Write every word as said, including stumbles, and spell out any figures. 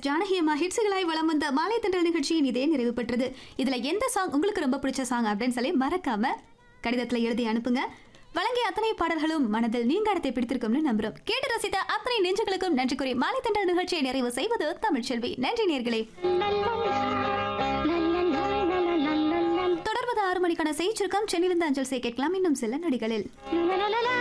S Janaki அம்மா ஹிட்ஸுகளாய் வலம் வந்த மாலை தண்டல் நிகழ்ச்சியின் இதே நிறைவு பெற்றது. இதுல எந்த சாங் உங்களுக்கு ரொம்ப பிடிச்ச சாங் அப்படின்னு சொல்லி மறக்காம கடிதத்துல எழுதி அனுப்புங்க. வழங்கிய அத்தனை பாடல்களும் மனதில் நீங்க இடத்தை பிடித்திருக்கும்னு நம்புறோம். கேட்டு ரசித்த அத்தனை நெஞ்சுகளுக்கும் நன்றி கூறி மாலை தண்டல் நிகழ்ச்சியை நிறைவு செய்வது தமிழ்ச்செல்வி. நன்றி நேயர்களே. தொடர்வது ஆறு மணிக்கான செய்திருக்கம் சென்னையிலிருந்து அஞ்சல் செய்ய கேட்கலாம் இன்னும் சில நொடிகளில்.